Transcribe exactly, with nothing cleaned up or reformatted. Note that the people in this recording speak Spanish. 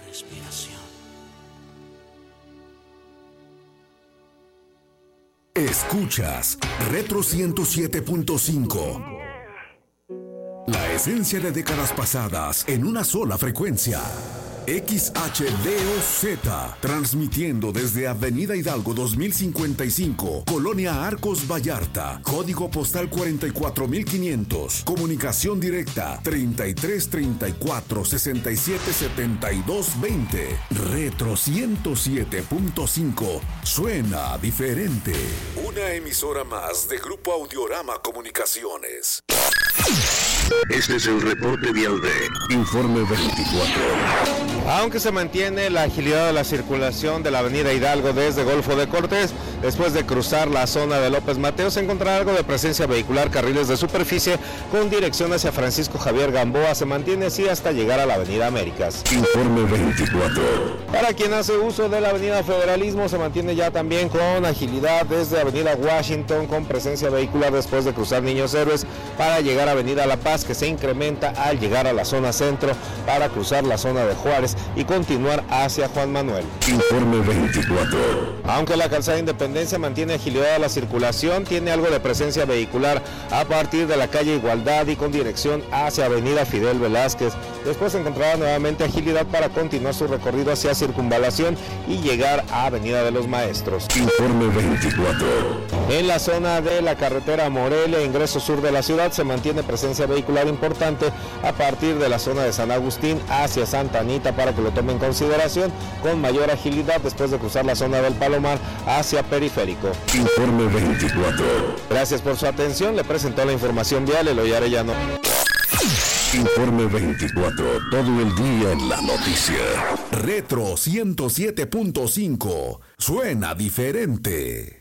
respiración. Escuchas Retro ciento siete punto cinco. La esencia de décadas pasadas en una sola frecuencia. X H D O Z, transmitiendo desde Avenida Hidalgo dos mil cincuenta y cinco, Colonia Arcos Vallarta, código postal cuarenta y cuatro mil quinientos, comunicación directa treinta y tres treinta y cuatro sesenta y siete setenta y dos veinte. Retro ciento siete punto cinco, suena diferente. Una emisora más de Grupo Audiorama Comunicaciones. Este es el reporte vial de Informe veinticuatro. Aunque se mantiene la agilidad de la circulación de la avenida Hidalgo desde Golfo de Cortés, después de cruzar la zona de López Mateos se encontrará algo de presencia vehicular, carriles de superficie con dirección hacia Francisco Javier Gamboa, se mantiene así hasta llegar a la avenida Américas. Informe veinticuatro. Para quien hace uso de la avenida Federalismo se mantiene ya también con agilidad desde avenida Washington con presencia vehicular después de cruzar Niños Héroes para llegar a avenida La Paz, que se incrementa al llegar a la zona centro para cruzar la zona de Juárez y continuar hacia Juan Manuel. Informe veinticuatro. Aunque la calzada Independencia mantiene agilidad a la circulación, tiene algo de presencia vehicular a partir de la calle Igualdad y con dirección hacia avenida Fidel Velázquez. Después encontrará nuevamente agilidad para continuar su recorrido hacia Circunvalación y llegar a avenida de los Maestros. Informe veinticuatro. En la zona de la carretera Morelia, ingreso sur de la ciudad, se mantiene presencia vehicular importante a partir de la zona de San Agustín hacia Santa Anita para que lo tome en consideración, con mayor agilidad después de cruzar la zona del Palomar hacia Periférico. Informe veinticuatro. Gracias por su atención, le presentó la información vial Eloy Arellano. Informe veinticuatro, todo el día en la noticia. Retro ciento siete punto cinco, suena diferente.